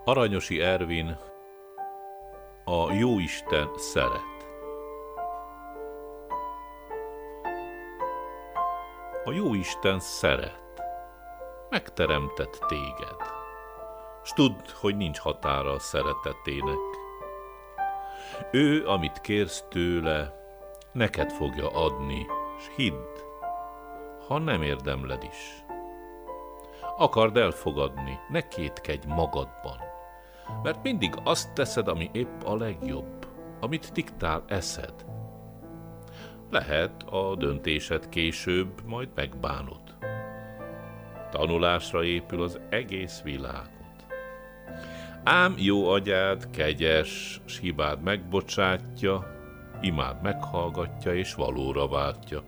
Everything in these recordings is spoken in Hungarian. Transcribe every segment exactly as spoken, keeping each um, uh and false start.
Aranyosi Ervin, a Jóisten szeret. A Jóisten szeret. Megteremtett téged. S tudd, hogy nincs határa a szeretetének. Ő, amit kérsz tőle, neked fogja adni, s hidd, ha nem érdemled is. Akard elfogadni, ne kétkedj magadban, mert mindig azt teszed, ami épp a legjobb, amit diktál eszed. Lehet, a döntésed később majd megbánod. Tanulásra épül az egész világot. Ám jó agyád kegyes, s hibád megbocsátja, imád meghallgatja és valóra váltja.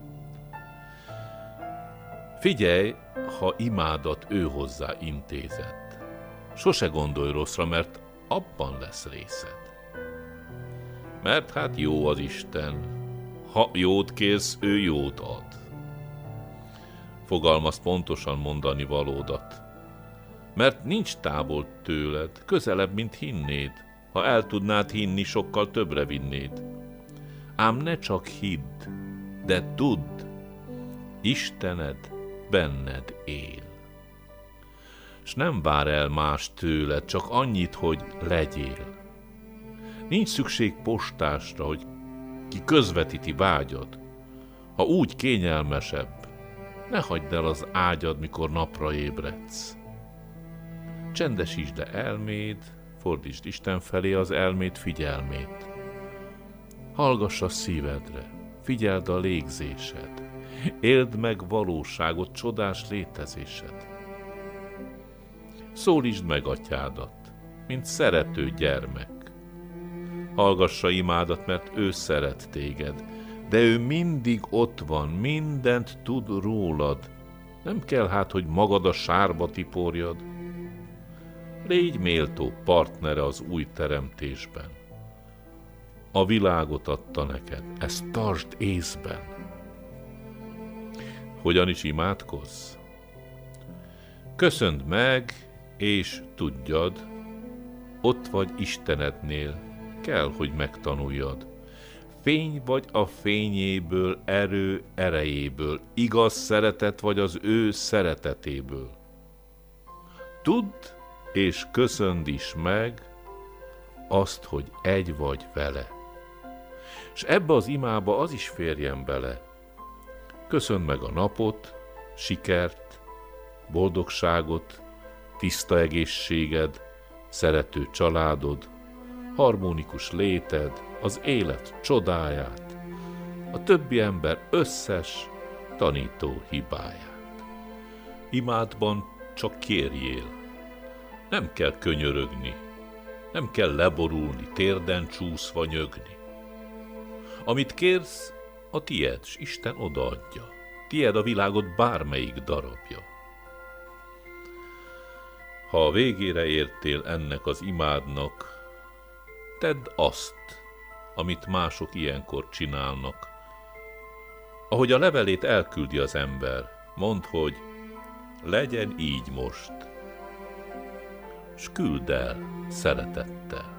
Figyelj, ha imádat ő hozzá intézett. Sose gondolj rosszra, mert abban lesz részed. Mert hát jó az Isten, ha jót kérsz, ő jót ad. Fogalmazd pontosan mondani valódat, mert nincs távol tőled, közelebb, mint hinnéd. Ha el tudnád hinni, sokkal többre vinnéd. Ám ne csak hidd, de tudd, Istened benned él. S nem vár el más tőled, csak annyit, hogy legyél. Nincs szükség postásra, hogy ki közvetíti vágyad. Ha úgy kényelmesebb, ne hagyd el az ágyad, mikor napra ébredsz. Csendesítsd le elméd, fordítsd Isten felé az elméd figyelmét. Hallgass a szívedre, figyeld a légzésed, éld meg valóságot, csodás létezésed. Szólítsd meg atyádat, mint szerető gyermek. Hallgassa imádat, mert ő szeret téged, de ő mindig ott van, mindent tud rólad. Nem kell hát, hogy magad a sárba tiporjad. Légy méltó partnere az új teremtésben. A világot adta neked, ezt tartsd észben. Hogyan is imádkozz? Köszönd meg, és tudjad, ott vagy Istenednél, kell, hogy megtanuljad. Fény vagy a fényéből, erő erejéből, igaz szeretet vagy az ő szeretetéből. Tudd és köszönd is meg azt, hogy egy vagy vele. S ebbe az imába az is férjen bele. Köszönd meg a napot, sikert, boldogságot, tiszta egészséged, szerető családod, harmonikus léted, az élet csodáját, a többi ember összes tanító hibáját. Imádban csak kérjél, nem kell könyörögni, nem kell leborulni, térden csúszva nyögni. Amit kérsz, a tied, s Isten odaadja. Tied a világot bármelyik darabja. Ha a végére értél ennek az imádnak, tedd azt, amit mások ilyenkor csinálnak. Ahogy a levelét elküldi az ember, mondd, hogy legyen így most, s küldd el szeretettel.